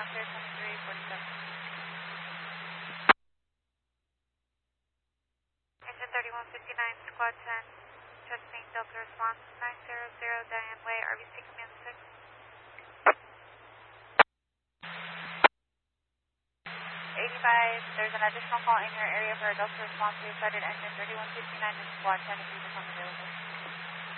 after 2347. Engine 3159, Squad 10, testing Delta response 900 Diane Way, RBC Command 6. 85, there's an additional call in your area for a Delta response. We started engine 3159 and Squad 10 if you become available.